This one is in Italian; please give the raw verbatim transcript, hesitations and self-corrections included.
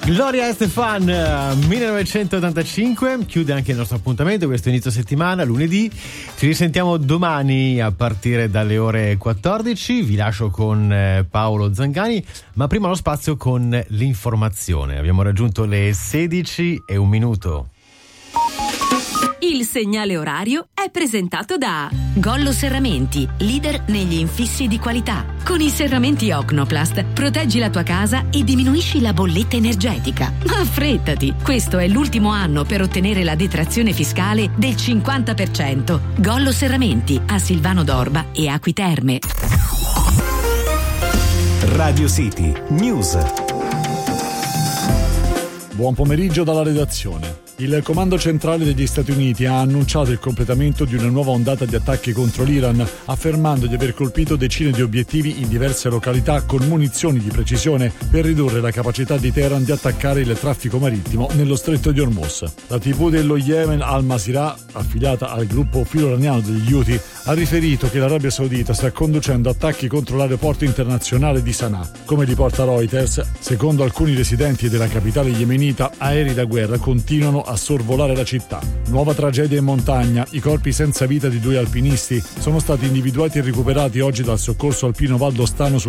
Gloria Estefan, millenovecentottantacinque, chiude anche il nostro appuntamento questo inizio settimana, lunedì. Ci risentiamo domani a partire dalle ore quattordici. Vi lascio con Paolo Zangani, ma prima lo spazio con l'informazione. Abbiamo raggiunto le sedici e un minuto. Il segnale orario è presentato da Gollo Serramenti, leader negli infissi di qualità. Con i serramenti Ocnoplast proteggi la tua casa e diminuisci la bolletta energetica. Ma affrettati, questo è l'ultimo anno per ottenere la detrazione fiscale del cinquanta per cento. Gollo Serramenti a Silvano d'Orba e Acqui Terme. Radio City News. Buon pomeriggio dalla redazione. Il Comando Centrale degli Stati Uniti ha annunciato il completamento di una nuova ondata di attacchi contro l'Iran, affermando di aver colpito decine di obiettivi in diverse località con munizioni di precisione per ridurre la capacità di Teheran di attaccare il traffico marittimo nello stretto di Hormuz. La tivù dello Yemen Al Masirah, affiliata al gruppo filo-iraniano degli Houthi, ha riferito che l'Arabia Saudita sta conducendo attacchi contro l'aeroporto internazionale di Sana'a. Come riporta Reuters, secondo alcuni residenti della capitale yemenita, aerei da guerra continuano a sorvolare la città. Nuova tragedia in montagna. I corpi senza vita di due alpinisti sono stati individuati e recuperati oggi dal soccorso alpino valdostano sul